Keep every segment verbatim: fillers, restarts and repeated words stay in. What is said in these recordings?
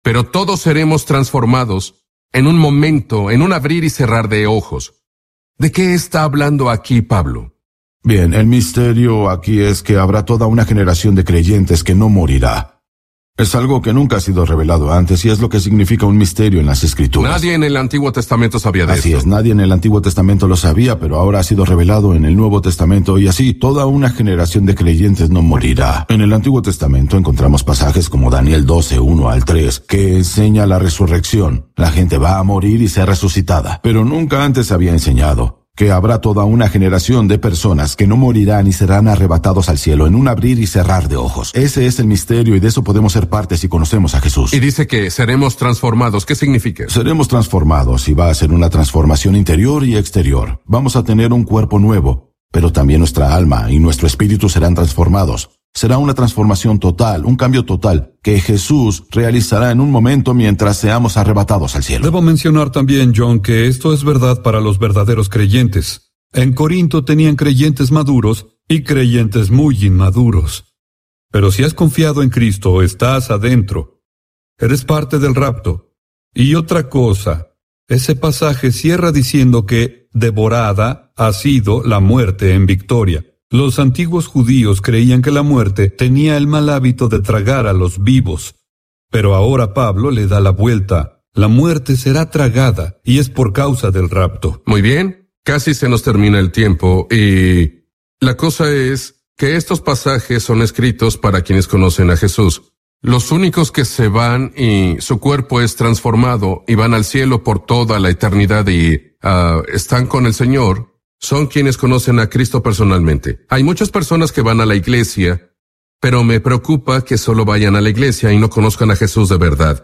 pero todos seremos transformados en un momento, en un abrir y cerrar de ojos. ¿De qué está hablando aquí Pablo? Bien, el misterio aquí es que habrá toda una generación de creyentes que no morirá. Es algo que nunca ha sido revelado antes y es lo que significa un misterio en las Escrituras. Nadie en el Antiguo Testamento sabía de esto. Así es, nadie en el Antiguo Testamento lo sabía, pero ahora ha sido revelado en el Nuevo Testamento y así toda una generación de creyentes no morirá. En el Antiguo Testamento encontramos pasajes como Daniel doce, uno al tres, que enseña la resurrección. La gente va a morir y ser resucitada, pero nunca antes había enseñado que habrá toda una generación de personas que no morirán y serán arrebatados al cielo en un abrir y cerrar de ojos. Ese es el misterio y de eso podemos ser parte si conocemos a Jesús. Y dice que seremos transformados. ¿Qué significa? Seremos transformados y va a ser una transformación interior y exterior. Vamos a tener un cuerpo nuevo, pero también nuestra alma y nuestro espíritu serán transformados. Será una transformación total, un cambio total, que Jesús realizará en un momento mientras seamos arrebatados al cielo. Debo mencionar también, John, que esto es verdad para los verdaderos creyentes. En Corinto tenían creyentes maduros y creyentes muy inmaduros. Pero si has confiado en Cristo, estás adentro. Eres parte del rapto. Y otra cosa, ese pasaje cierra diciendo que devorada ha sido la muerte en victoria. Los antiguos judíos creían que la muerte tenía el mal hábito de tragar a los vivos. Pero ahora Pablo le da la vuelta. La muerte será tragada, y es por causa del rapto. Muy bien, casi se nos termina el tiempo, y la cosa es que estos pasajes son escritos para quienes conocen a Jesús. Los únicos que se van y su cuerpo es transformado y van al cielo por toda la eternidad y uh, están con el Señor, son quienes conocen a Cristo personalmente. Hay muchas personas que van a la iglesia, pero me preocupa que solo vayan a la iglesia y no conozcan a Jesús de verdad.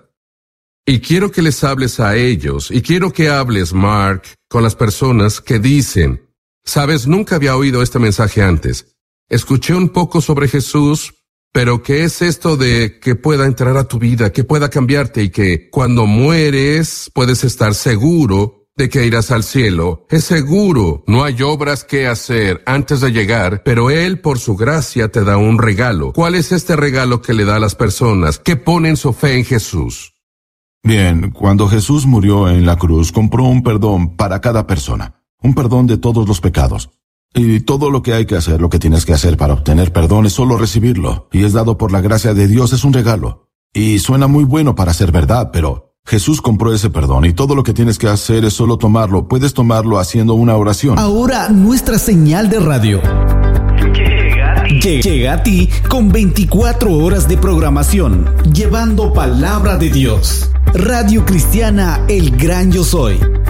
Y quiero que les hables a ellos, y quiero que hables, Mark, con las personas que dicen, sabes, nunca había oído este mensaje antes. Escuché un poco sobre Jesús, pero ¿qué es esto de que pueda entrar a tu vida, que pueda cambiarte y que cuando mueres puedes estar seguro de que irás al cielo? Es seguro, no hay obras que hacer antes de llegar, pero Él por su gracia te da un regalo. ¿Cuál es este regalo que le da a las personas que ponen su fe en Jesús? Bien, cuando Jesús murió en la cruz, compró un perdón para cada persona, un perdón de todos los pecados. Y todo lo que hay que hacer, lo que tienes que hacer para obtener perdón es solo recibirlo, y es dado por la gracia de Dios, es un regalo. Y suena muy bueno para ser verdad, pero Jesús compró ese perdón y todo lo que tienes que hacer es solo tomarlo. Puedes tomarlo haciendo una oración. Ahora nuestra señal de radio llega a ti, llega a ti con veinticuatro horas de programación, llevando palabra de Dios. Radio Cristiana El Gran Yo Soy.